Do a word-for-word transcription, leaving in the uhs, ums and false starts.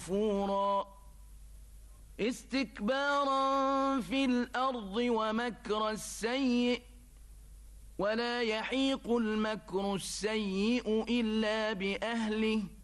كفورا استكبارا في الأرض ومكر السيء ولا يحيق المكر السيء إلا بأهله